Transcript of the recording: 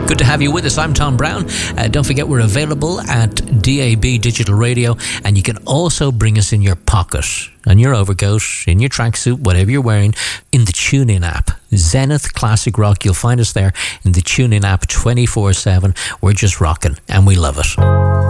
Good to have you with us. I'm Tom Brown. Don't forget we're available at DAB Digital Radio, and you can also bring us in your pocket, on your overcoat, in your tracksuit, whatever you're wearing, in the TuneIn app. Zenith Classic Rock. You'll find us there in the TuneIn app 24/7. We're just rocking, and we love it.